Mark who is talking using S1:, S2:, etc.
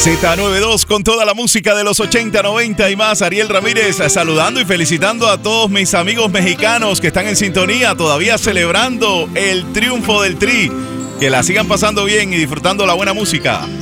S1: Z92 con toda la música de los 80, 90 y más. Ariel Ramírez saludando y felicitando a todos mis amigos mexicanos que están en sintonía, todavía celebrando el triunfo del Tri. Que la sigan pasando bien y disfrutando la buena música.